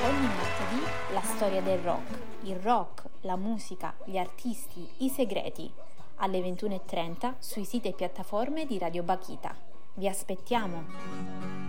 Ogni martedì la storia del rock, il rock, la musica, gli artisti, i segreti, alle 21:30 sui siti e piattaforme di Radio Bakhita. Vi aspettiamo!